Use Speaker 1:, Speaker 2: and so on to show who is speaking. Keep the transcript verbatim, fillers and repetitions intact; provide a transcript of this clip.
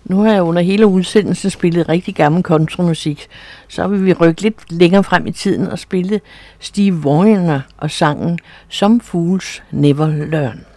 Speaker 1: Nu har jeg under hele udsendelsen spillet rigtig gammel countrymusik, så vil vi rykke lidt længere frem i tiden og spille Steve Wonder og sangen Some Fools Never Learn.